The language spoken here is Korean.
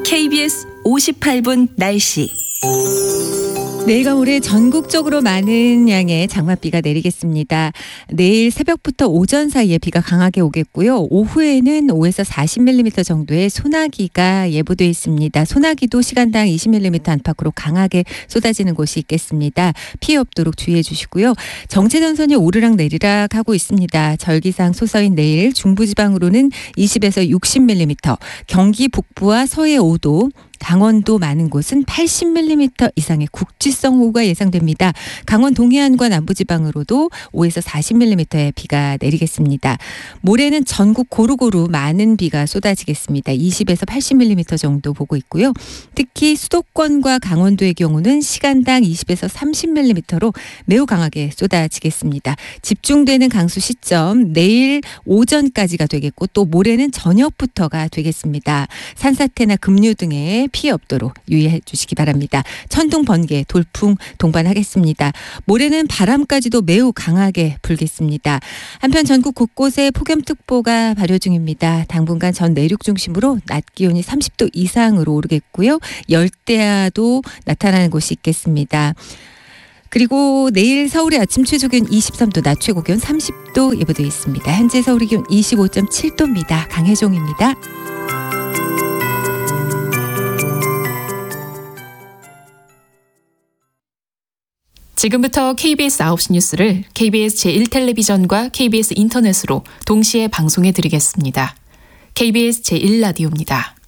KBS 58분 날씨. 내일과 모레 전국적으로 많은 양의 장맛비가 내리겠습니다. 내일 새벽부터 오전 사이에 비가 강하게 오겠고요. 오후에는 5에서 40mm 정도의 소나기가 예보돼 있습니다. 소나기도 시간당 20mm 안팎으로 강하게 쏟아지는 곳이 있겠습니다. 피해 없도록 주의해 주시고요. 정체전선이 오르락 내리락 하고 있습니다. 절기상 소서인 내일 중부지방으로는 20에서 60mm, 경기 북부와 서해 5도, 강원도 많은 곳은 80mm 이상의 국지성 호우가 예상됩니다. 강원 동해안과 남부지방으로도 5에서 40mm의 비가 내리겠습니다. 모레는 전국 고루고루 많은 비가 쏟아지겠습니다. 20에서 80mm 정도 보고 있고요. 특히 수도권과 강원도의 경우는 시간당 20에서 30mm로 매우 강하게 쏟아지겠습니다. 집중되는 강수 시점 내일 오전까지가 되겠고 또 모레는 저녁부터가 되겠습니다. 산사태나 급류 등의 피해 없도록 유의해 주시기 바랍니다. 천둥, 번개, 돌풍 동반하겠습니다. 모레는 바람까지도 매우 강하게 불겠습니다. 한편 전국 곳곳에 폭염특보가 발효 중입니다. 당분간 전 내륙 중심으로 낮 기온이 30도 이상으로 오르겠고요. 열대야도 나타나는 곳이 있겠습니다. 그리고 내일 서울의 아침 최저기온 23도, 낮 최고기온 30도 예보되어 있습니다. 현재 서울의 기온 25.7도입니다. 강혜종입니다. 지금부터 KBS 9시 뉴스를 KBS 제1텔레비전과 KBS 인터넷으로 동시에 방송해 드리겠습니다. KBS 제1라디오입니다.